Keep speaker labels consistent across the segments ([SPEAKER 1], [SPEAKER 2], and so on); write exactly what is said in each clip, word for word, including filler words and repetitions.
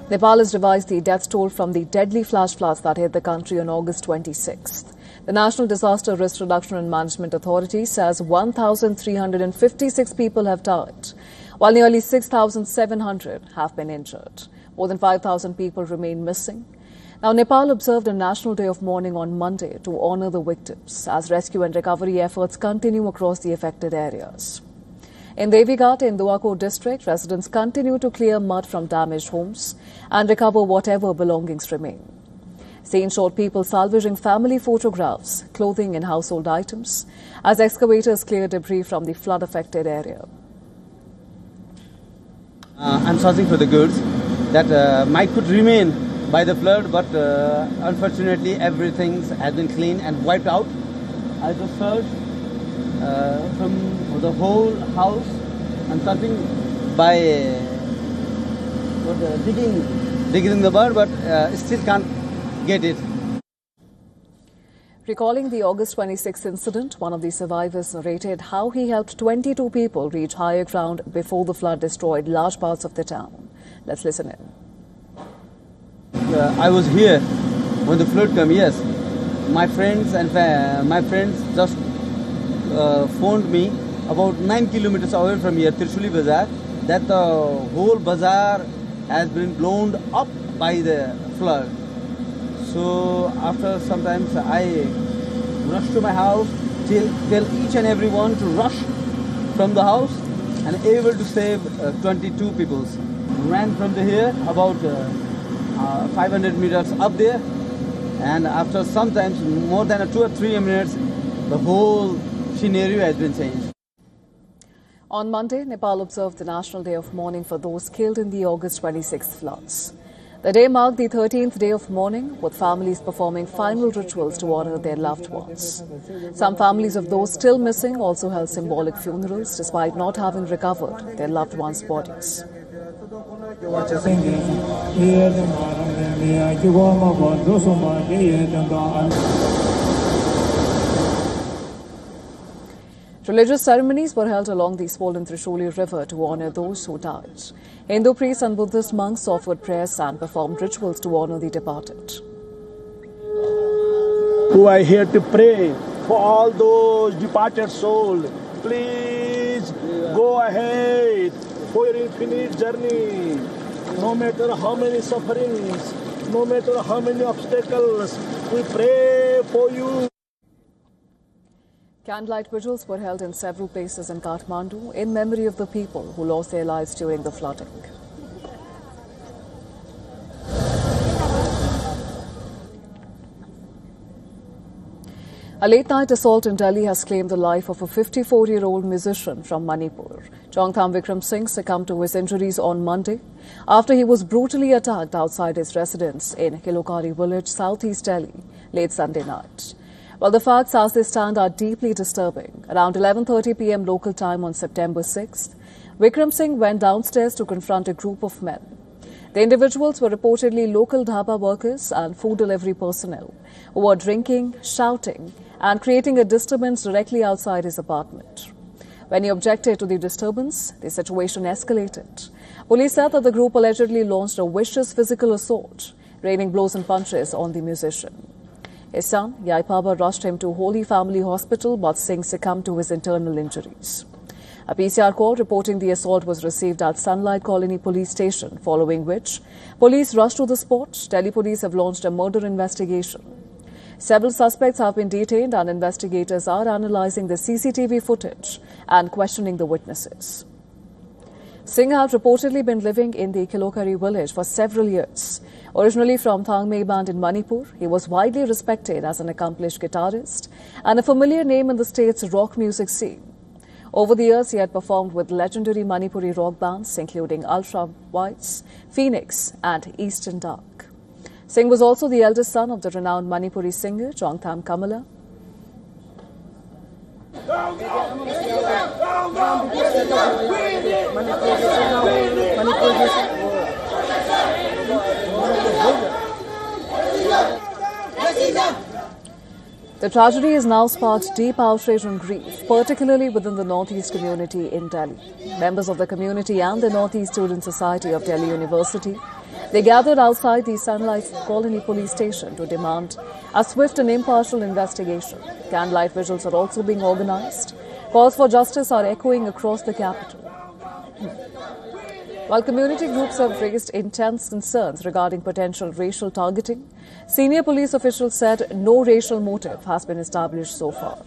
[SPEAKER 1] Nepal has revised the death toll from the deadly flash floods that hit the country on August twenty-sixth. The National Disaster Risk Reduction and Management Authority says one thousand three hundred fifty-six people have died, while nearly six thousand seven hundred have been injured. More than five thousand people remain missing. Now, Nepal observed a National Day of Mourning on Monday to honour the victims as rescue and recovery efforts continue across the affected areas. In Devighat in Duakot district, residents continue to clear mud from damaged homes and recover whatever belongings remain. Scenes showed people salvaging family photographs, clothing and household items as excavators clear debris from the flood-affected area.
[SPEAKER 2] Uh, I'm searching for the goods that uh, might could remain by the flood, but uh, unfortunately everything has been cleaned and wiped out. I just searched uh, from the whole house and searching by uh, what, uh, digging, digging the mud, but uh, still can't get it.
[SPEAKER 1] Recalling the August twenty-sixth incident, one of the survivors narrated how he helped twenty-two people reach higher ground before the flood destroyed large parts of the town. Let's listen in.
[SPEAKER 2] Uh, I was here when the flood came. Yes, my friends and uh, my friends just uh, phoned me about nine kilometers away from here, Trishuli Bazaar, that the whole bazaar has been blown up by the flood. So after sometimes I rushed to my house, till tell each and everyone to rush from the house, and able to save uh, twenty-two people. Ran from the here about uh, uh, five hundred meters up there, and after sometimes more than two or three minutes, the whole scenario has been changed.
[SPEAKER 1] On Monday, Nepal observed the National Day of Mourning for those killed in the August twenty-sixth floods. The day marked the thirteenth day of mourning, with families performing final rituals to honour their loved ones. Some families of those still missing also held symbolic funerals despite not having recovered their loved ones' bodies. Religious ceremonies were held along the swollen Trishuli River to honour those who died. Hindu priests and Buddhist monks offered prayers and performed rituals to honour the departed.
[SPEAKER 3] Who are here to pray for all those departed souls. Please go ahead for your infinite journey. No matter how many sufferings, no matter how many obstacles, we pray for you.
[SPEAKER 1] Candlelight vigils were held in several places in Kathmandu in memory of the people who lost their lives during the flooding. A late-night assault in Delhi has claimed the life of a fifty-four-year-old musician from Manipur. Chongtham Vikram Singh succumbed to his injuries on Monday after he was brutally attacked outside his residence in Kilokari village, southeast Delhi, late Sunday night. Well, the facts as they stand are deeply disturbing. Around eleven thirty p m local time on September sixth, Vikram Singh went downstairs to confront a group of men. The individuals were reportedly local dhaba workers and food delivery personnel who were drinking, shouting and creating a disturbance directly outside his apartment. When he objected to the disturbance, the situation escalated. Police said that the group allegedly launched a vicious physical assault, raining blows and punches on the musician. His son, Yaipaba, rushed him to Holy Family Hospital, but Singh succumbed to his internal injuries. A P C R call reporting the assault was received at Sunlight Colony Police Station, following which police rushed to the spot. Delhi police have launched a murder investigation. Several suspects have been detained and investigators are analysing the C C T V footage and questioning the witnesses. Singh had reportedly been living in the Kilokari village for several years. Originally from Thangmei Band in Manipur, he was widely respected as an accomplished guitarist and a familiar name in the state's rock music scene. Over the years, he had performed with legendary Manipuri rock bands including Ultra Whites, Phoenix and Eastern Dark. Singh was also the eldest son of the renowned Manipuri singer Chongtham Kamala. The tragedy has now sparked deep outrage and grief, particularly within the Northeast community in Delhi. Members of the community and the Northeast Student Society of Delhi University They gathered outside the Sunlight Colony police station to demand a swift and impartial investigation. Candlelight vigils are also being organized. Calls for justice are echoing across the capital. While community groups have raised intense concerns regarding potential racial targeting, senior police officials said no racial motive has been established so far.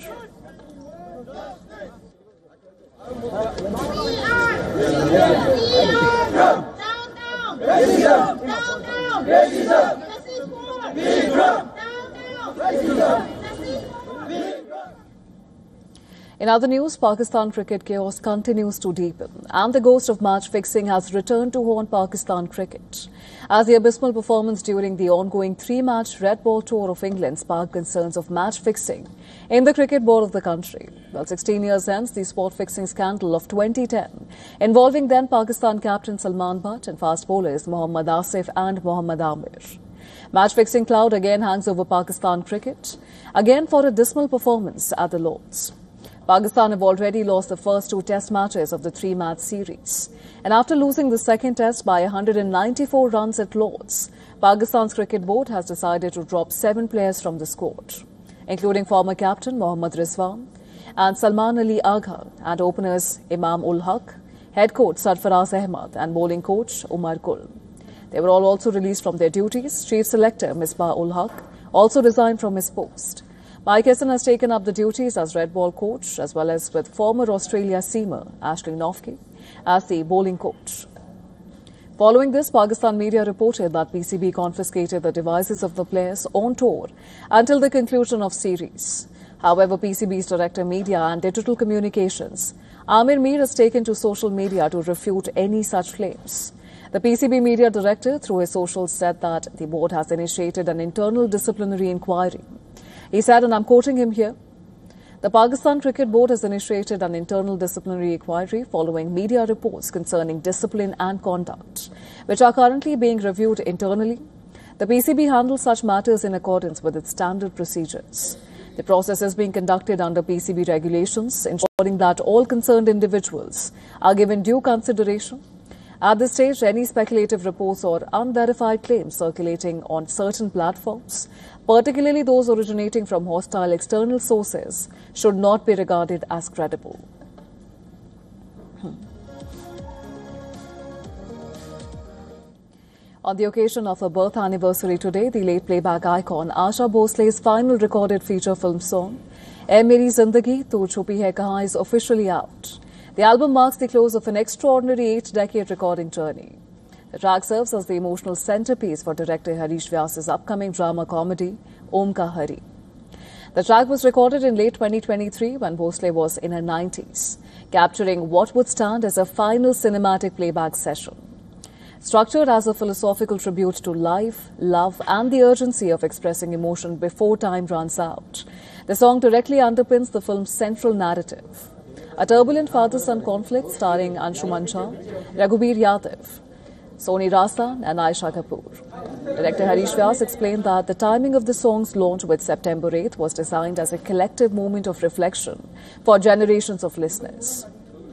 [SPEAKER 1] In other news, Pakistan cricket chaos continues to deepen, and the ghost of match fixing has returned to haunt Pakistan cricket, as the abysmal performance during the ongoing three-match red ball tour of England sparked concerns of match fixing in the cricket board of the country. Well, sixteen years hence, the spot fixing scandal of twenty ten, involving then Pakistan captain Salman Butt and fast bowlers Mohammad Asif and Mohammad Amir. Match fixing cloud again hangs over Pakistan cricket, again for a dismal performance at the Lords. Pakistan have already lost the first two test matches of the three-match series. And after losing the second test by one hundred ninety-four runs at Lords, Pakistan's cricket board has decided to drop seven players from the squad, including former captain Mohammad Rizwan and Salman Ali Agha, and openers Imam ul Haq, head coach Sarfaraz Ahmad and bowling coach Umar Kul. They were all also released from their duties. Chief selector Misbah ul Haq also resigned from his post. Mike Hesson has taken up the duties as red ball coach, as well as with former Australia seamer Ashley Noffke as the bowling coach. Following this, Pakistan media reported that P C B confiscated the devices of the players on tour until the conclusion of series. However, P C B's Director Media and Digital Communications, Amir Mir, has taken to social media to refute any such claims. The P C B Media Director, through his socials, said that the board has initiated an internal disciplinary inquiry. He said, and I'm quoting him here, the Pakistan Cricket Board has initiated an internal disciplinary inquiry following media reports concerning discipline and conduct, which are currently being reviewed internally. The P C B handles such matters in accordance with its standard procedures. The process is being conducted under P C B regulations, ensuring that all concerned individuals are given due consideration. At this stage, any speculative reports or unverified claims circulating on certain platforms, particularly those originating from hostile external sources, should not be regarded as credible. Hmm. On the occasion of her birth anniversary today, the late playback icon Asha Bhosle's final recorded feature film song, "Ae Meri Zindagi Tu Chupi Hai Kahan," is officially out. The album marks the close of an extraordinary eight-decade recording journey. The track serves as the emotional centerpiece for director Harish Vyas's upcoming drama comedy, Om Ka Hari. The track was recorded in late twenty twenty-three when Bhosle was in her nineties, capturing what would stand as a final cinematic playback session. Structured as a philosophical tribute to life, love, and the urgency of expressing emotion before time runs out, the song directly underpins the film's central narrative. A turbulent father-son conflict starring Anshuman Jha, Raghubir Yadav, Soni Rasan and Aisha Kapoor. Director Harish Vyas explained that the timing of the song's launch with September eighth was designed as a collective moment of reflection for generations of listeners.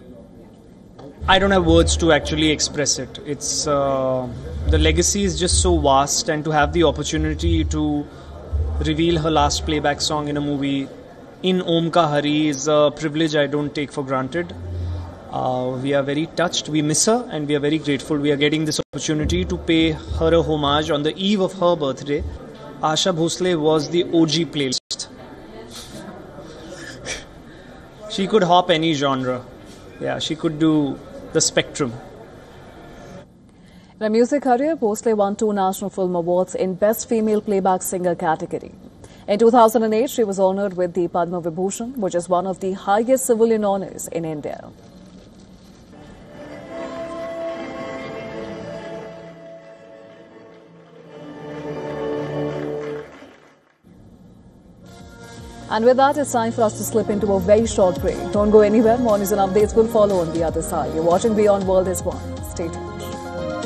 [SPEAKER 4] I don't have words to actually express it. It's uh, the legacy is just so vast, and to have the opportunity to reveal her last playback song in a movie in Om Ka Hari is a privilege I don't take for granted. Uh, we are very touched, we miss her, and we are very grateful we are getting this opportunity to pay her a homage on the eve of her birthday. Asha Bhosle was the O G playlist. She could hop any genre. Yeah, she could do the spectrum.
[SPEAKER 1] In her music career, Bhosle won two National Film Awards in Best Female Playback Singer category. In two thousand eight, she was honoured with the Padma Vibhushan, which is one of the highest civilian honours in India. And with that, it's time for us to slip into a very short break. Don't go anywhere. More news and updates will follow on the other side. You're watching Beyond World is One. Stay tuned.